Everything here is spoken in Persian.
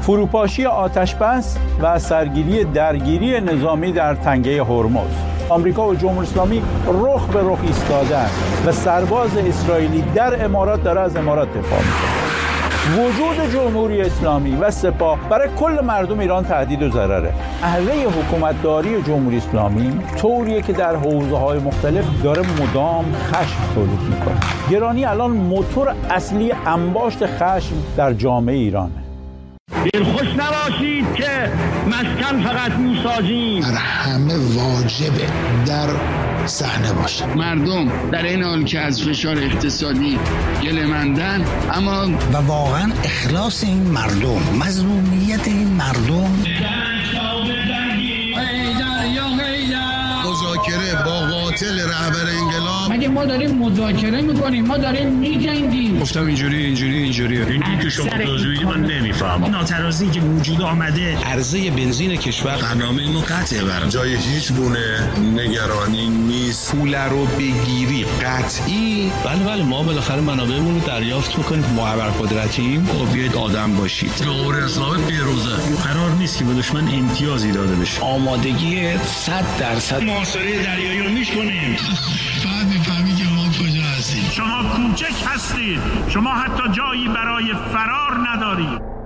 فروپاشی آتش‌بس و سرگیری درگیری نظامی در تنگه هرمز. آمریکا و جمهوری اسلامی رخ به رخ ایستادند و سرباز اسرائیلی در امارات داره از امارات دفاع میکنه. وجود جمهوری اسلامی و سپاه برای کل مردم ایران تهدید و ضرره. اهله حکومتداری جمهوری اسلامی طوریه که در حوزه‌های مختلف داره مدام خشم تولید میکنه. گرانی الان موتور اصلی انباشت خشم در جامعه ایرانه. دلخوش نباشید که مسکن فقط میسازیم. بر همه واجبه در صحنه باشه. مردم در این حال که از فشار اقتصادی گله‌مندن، اما و واقعا اخلاص این مردم، مظلومیت این مردم، مذاکره با قاتل رهبر انقلاب. مگه ما داریم مذاکره میکنیم؟ ما داریم میجنگیم. گفتم اینجوریه. این که شما توضیحی من نمیفهمم. ناترازی که وجود آمده، عرضه بنزین کشور برنامه ما قطعه برام. جای هیچ گونه نگرانی نیست. پول رو بگیری قطعی. بله ما بالاخره منابعمون رو دریافت بکنیم. ما ابرقدرتیم و بیاید آدم باشید. جمهوری اسلامی پیروزه. قرار نیست که به دشمن امتیازی داده بشه. آمادگی 100% محاصره دریایی رو میکنیم. بعد میفهمی که ما کجا هستیم. شما کوچک هستید. شما حتی جایی برای فرار ندارید.